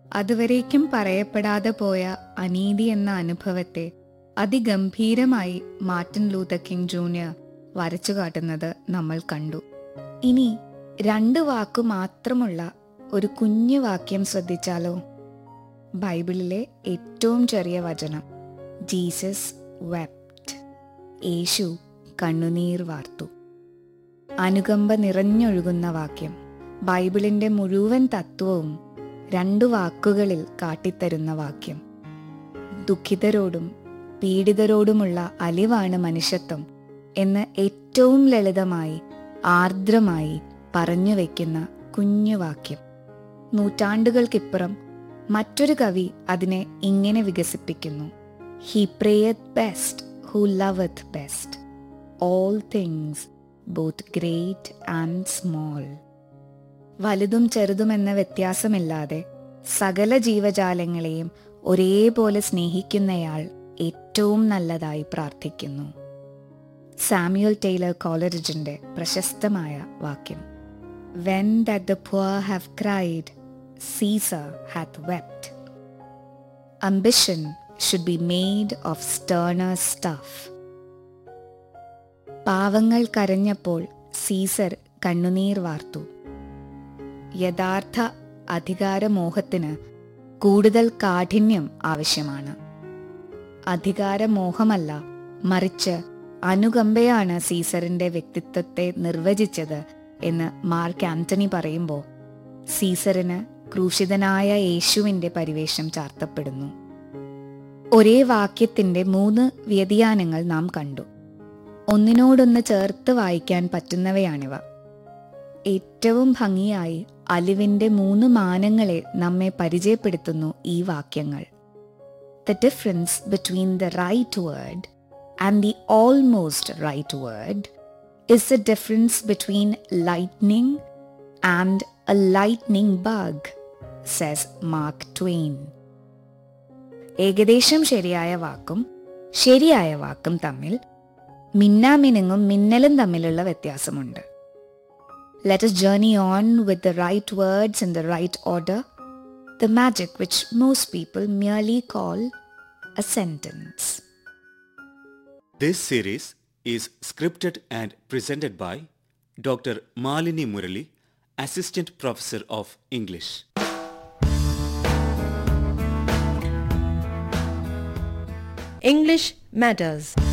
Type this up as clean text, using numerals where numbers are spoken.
അതുവരേക്കും പറയപ്പെടാതെ പോയ അനീതി എന്ന അനുഭവത്തെ അതിഗംഭീരമായി മാർട്ടിൻ ലൂതർ കിങ് ജൂനിയർ വരച്ചു കാട്ടുന്നത് നമ്മൾ കണ്ടു. ഇനി 2 വാക്കു മാത്രമുള്ള ഒരു കുഞ്ഞു വാക്യം ശ്രദ്ധിച്ചാലോ? ബൈബിളിലെ ഏറ്റവും ചെറിയ വചനം, ജീസസ് വെപ്റ്റ്. യേശു കണ്ണുനീർ വാർത്തു. അനുകമ്പ നിറഞ്ഞൊഴുകുന്ന വാക്യം. ബൈബിളിന്റെ മുഴുവൻ തത്വവും 2 വാക്കുകളിൽ കാട്ടിത്തരുന്ന വാക്യം. ദുഃഖിതരോടും പീഡിതരോടുമുള്ള അലിവാണ് മനുഷ്യത്വം എന്ന് ഏറ്റവും ലളിതമായി ആർദ്രമായി പറഞ്ഞു വയ്ക്കുന്ന കുഞ്ഞു വാക്യം. നൂറ്റാണ്ടുകൾക്കിപ്പുറം മറ്റൊരു കവി അതിനെ ഇങ്ങനെ വികസിപ്പിക്കുന്നു: he പ്രേയത്ത് best who ലവത്ത് best all things both great and small. വലുതും ചെറുതുമെന്ന വ്യത്യാസമില്ലാതെ സകല ജീവജാലങ്ങളെയും ഒരേപോലെ സ്നേഹിക്കുന്നയാൾ ഏറ്റവും നല്ലതായി പ്രാർത്ഥിക്കുന്നു. സാമുവൽ ടൈലർ കോളറിഡ്ജിന്റെ പ്രശസ്തമായ വാക്യം, When that the poor have cried, Caesar hath wept. Ambition should be made of sterner stuff. പാവങ്ങൾ കരഞ്ഞപ്പോൾ സീസർ കണ്ണുനീർ വാർത്തു. യഥാർത്ഥ അധികാരമോഹത്തിന് കൂടുതൽ കാഠിന്യം ആവശ്യമാണ്. അധികാരമോഹമല്ല, മറിച്ച് അനുകമ്പയാണ് സീസറിന്റെ വ്യക്തിത്വത്തെ നിർവചിച്ചത് എന്ന് മാർക്ക് ആന്റണി പറയുമ്പോൾ സീസറിന് ക്രൂശിതനായ യേശുവിന്റെ പരിവേഷം ചാർത്തപ്പെടുന്നു. ഒരേ വാക്യത്തിന്റെ 3 വ്യതിയാനങ്ങൾ നാം കണ്ടു. ഒന്നിനോടൊന്ന് ചേർത്ത് വായിക്കാൻ പറ്റുന്നവയാണിവ. ഏറ്റവും ഭംഗിയായി അലിവിന്റെ 3 മാനങ്ങളെ നമ്മെ പരിചയപ്പെടുത്തുന്നു ഈ വാക്യങ്ങൾ. The difference between the right word and the almost right word is the difference between lightning and a lightning bug, says Mark Twain. ഏകദേശം ശരിയായ വാക്കും തമ്മിൽ മിന്നാമിനുങ്ങും മിന്നലും തമ്മിലുള്ള വ്യത്യാസമുണ്ട്. Let us journey on with the right words in the right order, the magic which most people merely call a sentence. This series is scripted and presented by Dr. Malini Murali, Assistant Professor of English. English Matters.